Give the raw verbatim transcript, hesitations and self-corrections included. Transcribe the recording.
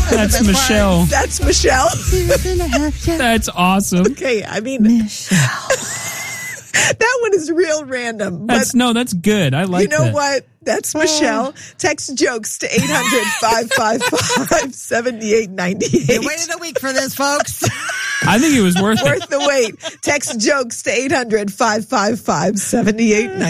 That's Michelle. That's Michelle. That's awesome. Okay, I mean, Michelle. that one is real random. But That's no, that's good. I like you know that. what? That's Michelle. Text jokes to eight hundred, five five five, seven eight nine eight. You waited a week for this, folks. I think it was worth it. Worth the wait. Text jokes to eight hundred, five five five, seven eight nine eight.